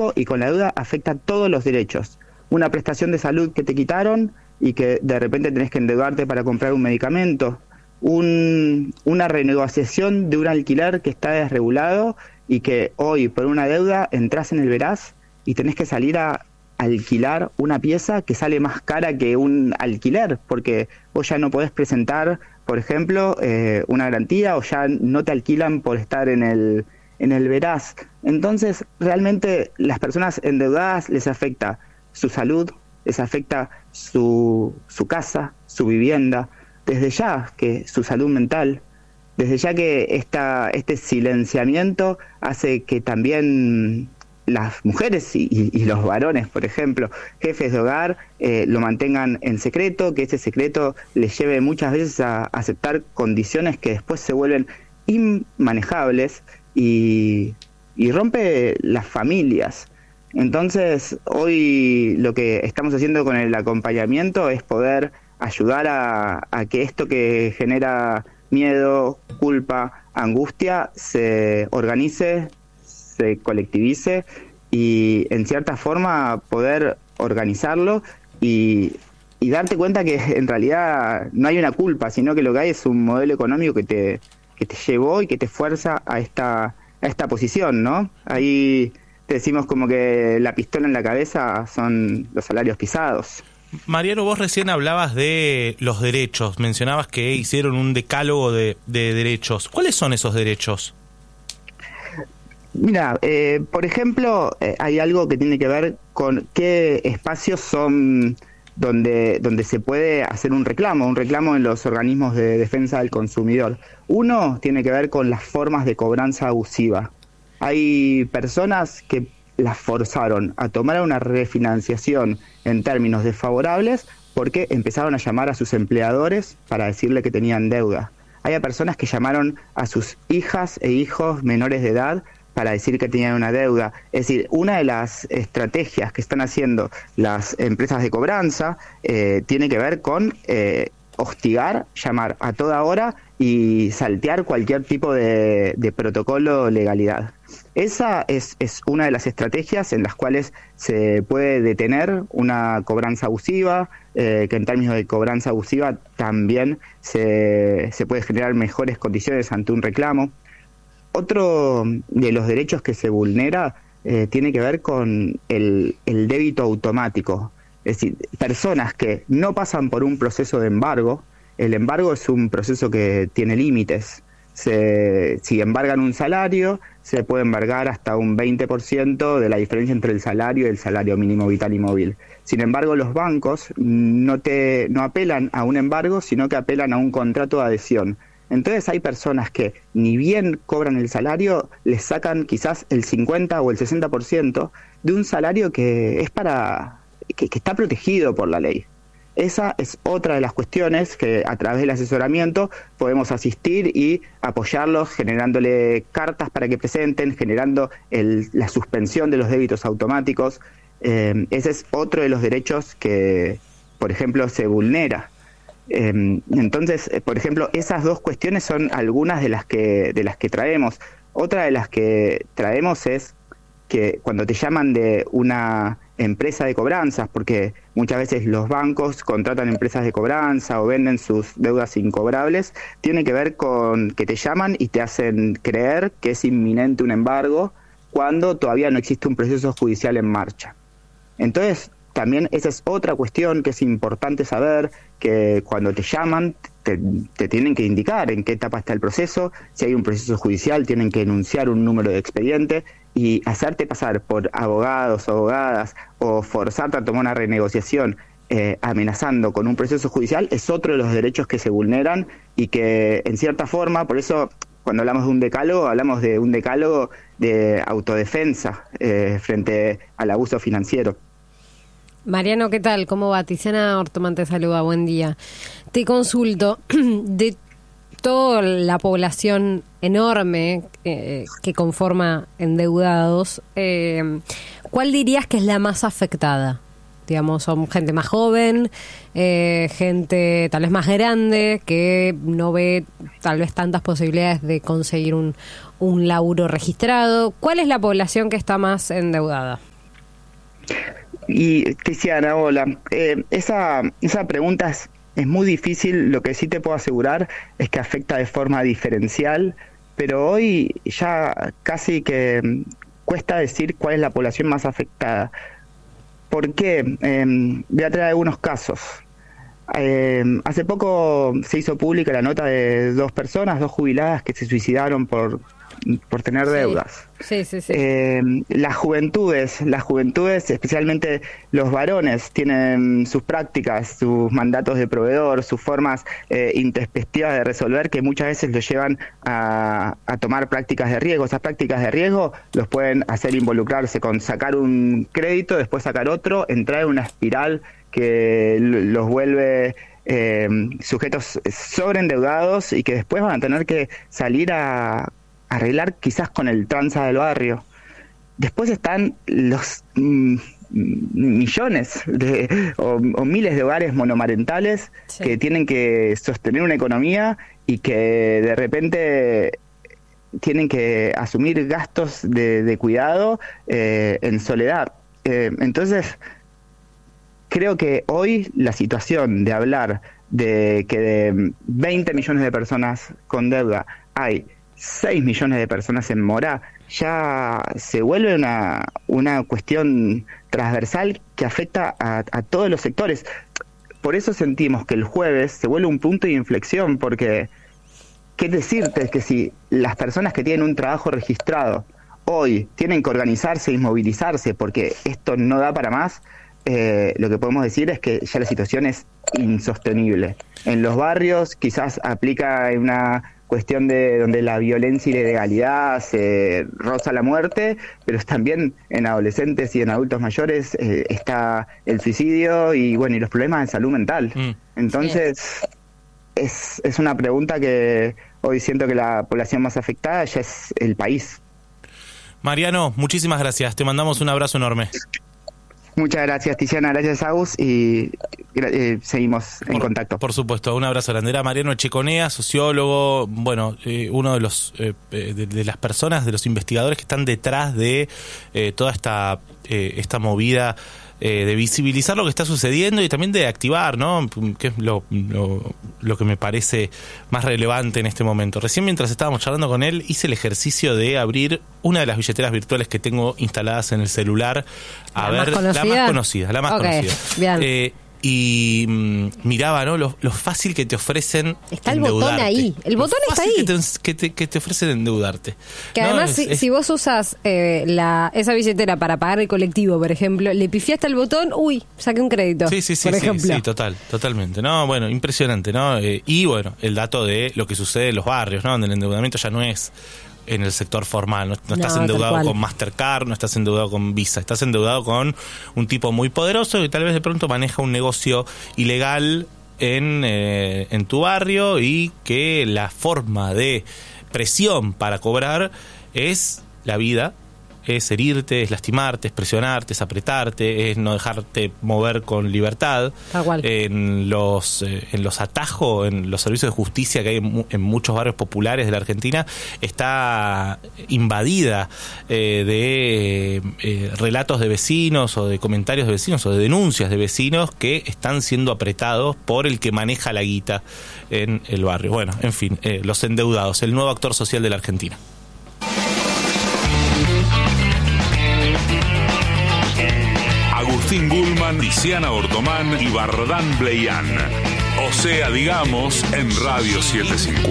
económico y con la deuda afecta todos los derechos. Una prestación de salud que te quitaron y que de repente tenés que endeudarte para comprar un medicamento. Una renegociación de un alquiler que está desregulado y que hoy por una deuda entras en el veraz y tenés que salir a alquilar una pieza que sale más cara que un alquiler, porque vos ya no podés presentar, por ejemplo, una garantía, o ya no te alquilan por estar en el veraz. Entonces, realmente las personas endeudadas les afecta su salud, les afecta su casa, su vivienda, desde ya que su salud mental, desde ya que este silenciamiento hace que también las mujeres y los varones, por ejemplo, jefes de hogar, lo mantengan en secreto, que ese secreto les lleve muchas veces a aceptar condiciones que después se vuelven inmanejables y rompe las familias. Entonces, hoy lo que estamos haciendo con el acompañamiento es poder ayudar a que esto que genera miedo, culpa, angustia, se organice, se colectivice y en cierta forma poder organizarlo y darte cuenta que en realidad no hay una culpa, sino que lo que hay es un modelo económico que te llevó y que te fuerza a esta posición, ¿no? Ahí te decimos como que la pistola en la cabeza son los salarios pisados. Mariano, vos recién hablabas de los derechos, mencionabas que hicieron un decálogo de derechos. ¿Cuáles son esos derechos? Mira, por ejemplo, hay algo que tiene que ver con qué espacios son donde se puede hacer un reclamo en los organismos de defensa del consumidor. Uno tiene que ver con las formas de cobranza abusiva. Hay personas que las forzaron a tomar una refinanciación en términos desfavorables porque empezaron a llamar a sus empleadores para decirle que tenían deuda. Hay personas que llamaron a sus hijas e hijos menores de edad para decir que tenían una deuda. Es decir, una de las estrategias que están haciendo las empresas de cobranza tiene que ver con hostigar, llamar a toda hora y saltear cualquier tipo de protocolo o legalidad. Esa es una de las estrategias en las cuales se puede detener una cobranza abusiva, que en términos de cobranza abusiva también se puede generar mejores condiciones ante un reclamo. Otro de los derechos que se vulnera tiene que ver con el débito automático. Es decir, personas que no pasan por un proceso de embargo. El embargo es un proceso que tiene límites. Si embargan un salario, se puede embargar hasta un 20% de la diferencia entre el salario y el salario mínimo vital y móvil. Sin embargo, los bancos no apelan a un embargo, sino que apelan a un contrato de adhesión. Entonces hay personas que ni bien cobran el salario, les sacan quizás el 50 o el 60% de un salario que es que está protegido por la ley. Esa es otra de las cuestiones que a través del asesoramiento podemos asistir y apoyarlos generándole cartas para que presenten, generando la suspensión de los débitos automáticos. Ese es otro de los derechos que, por ejemplo, se vulnera. Entonces, por ejemplo, esas dos cuestiones son algunas de las que traemos. Otra de las que traemos es que cuando te llaman de una empresa de cobranzas, porque muchas veces los bancos contratan empresas de cobranza o venden sus deudas incobrables, tiene que ver con que te llaman y te hacen creer que es inminente un embargo cuando todavía no existe un proceso judicial en marcha. Entonces, también esa es otra cuestión que es importante saber, que cuando te llaman te tienen que indicar en qué etapa está el proceso. Si hay un proceso judicial, tienen que enunciar un número de expediente y hacerte pasar por abogados o abogadas o forzarte a tomar una renegociación amenazando con un proceso judicial es otro de los derechos que se vulneran y que en cierta forma, por eso cuando hablamos de un decálogo, hablamos de un decálogo de autodefensa frente al abuso financiero. Mariano, ¿qué tal? ¿Cómo va? Tiziana Ortman te saluda, buen día. Te consulto, de toda la población enorme que conforma endeudados, ¿cuál dirías que es la más afectada? Digamos, son gente más joven, gente tal vez más grande, que no ve tal vez tantas posibilidades de conseguir un laburo registrado. ¿Cuál es la población que está más endeudada? Y Tiziana, hola. Esa pregunta es muy difícil. Lo que sí te puedo asegurar es que afecta de forma diferencial, pero hoy ya casi que cuesta decir cuál es la población más afectada. ¿Por qué? Voy a traer algunos casos. Hace poco se hizo pública la nota de 2 personas, 2 jubiladas que se suicidaron por tener deudas. Sí. Las juventudes, especialmente los varones, tienen sus prácticas, sus mandatos de proveedor, sus formas introspectivas de resolver, que muchas veces los llevan a tomar prácticas de riesgo. Esas prácticas de riesgo los pueden hacer involucrarse con sacar un crédito, después sacar otro, entrar en una espiral que los vuelve sujetos sobreendeudados y que después van a tener que salir a arreglar quizás con el tranza del barrio. Después están los millones o miles de hogares monomarentales que tienen que sostener una economía y que de repente tienen que asumir gastos de cuidado en soledad. Entonces, creo que hoy la situación de hablar de que de 20 millones de personas con deuda hay 6 millones de personas en mora, ya se vuelve una cuestión transversal que afecta a todos los sectores. Por eso sentimos que el jueves se vuelve un punto de inflexión, porque qué decirte es que si las personas que tienen un trabajo registrado hoy tienen que organizarse y movilizarse porque esto no da para más, lo que podemos decir es que ya la situación es insostenible. En los barrios quizás aplica una cuestión de donde la violencia y la ilegalidad se roza la muerte, pero también en adolescentes y en adultos mayores está el suicidio y bueno, y los problemas de salud mental. Entonces es una pregunta que hoy siento que la población más afectada ya es el país. Mariano, muchísimas gracias, te mandamos un abrazo enorme. Muchas gracias, Tiziana, gracias, Agus, y seguimos en contacto. Por supuesto, un abrazo grande. Era Mariano Echeconea, sociólogo, bueno, uno de los de las personas, de los investigadores que están detrás de toda esta movida de visibilizar lo que está sucediendo y también de activar, ¿no? Que es lo que me parece más relevante en este momento. Recién, mientras estábamos charlando con él, hice el ejercicio de abrir una de las billeteras virtuales que tengo instaladas en el celular. La más conocida. Bien. Y miraba, ¿no? Lo fácil que te ofrecen está el botón ahí. El botón está ahí. Que te ofrecen endeudarte. Que además, si vos usas esa billetera para pagar el colectivo, por ejemplo, le pifiaste el botón, saqué un crédito. Sí, totalmente. No, bueno, impresionante, ¿no? Y bueno, el dato de lo que sucede en los barrios, ¿no? Donde el endeudamiento ya no es en el sector formal, no estás endeudado con Mastercard, no estás endeudado con Visa, estás endeudado con un tipo muy poderoso que tal vez de pronto maneja un negocio ilegal en tu barrio y que la forma de presión para cobrar es la vida, es herirte, es lastimarte, es presionarte, es apretarte, es no dejarte mover con libertad. Tal cual. En los atajos, en los servicios de justicia que hay en muchos barrios populares de la Argentina, está invadida de relatos de vecinos o de comentarios de vecinos o de denuncias de vecinos que están siendo apretados por el que maneja la guita en el barrio. Bueno, en fin, los endeudados, el nuevo actor social de la Argentina. Agustín Gulman, Tiziana Ortomán y Bardán Bleian. O sea, digamos, en Radio 750.